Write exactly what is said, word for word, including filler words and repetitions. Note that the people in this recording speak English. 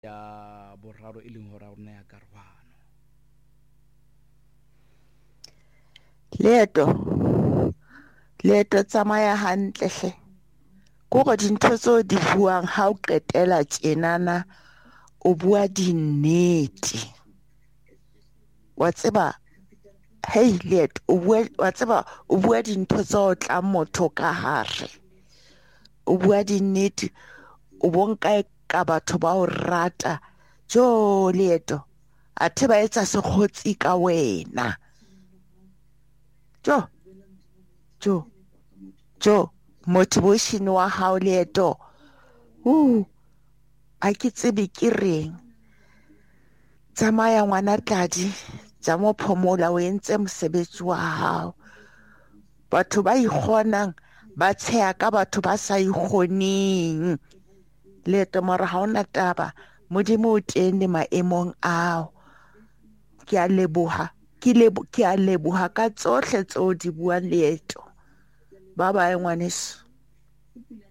ya boraro e leng hore a rona ya karwana. Leeto leeto tsamaya hantle hle. Kore dintho tseo di buang ha o qetela tjenana o bua dinnete. Wa tseba hey leeto o bua wa tseba o bua dintho tseo tlang motho ka hare. O bua dinnete o bonka ka batho ba o rata. Jo leeto athe ba etsa sekgotsi ka wena. Jo jo jo motivation wa hao leeto. Uh a ke tsebe ke reng. Tsamaya ngwana tladi, tsamo phomola o entse mosebetsi wa hao. Batho ba ikgonang ba tsheha ka batho ba sa ikgoneng. Leeto mara ha ona taba, Modimo o teng le maemong ao. Ke a leboha, ke lebo ke a leboha ka tsohle tseo di buang leeto. Bye bye ngwaneso.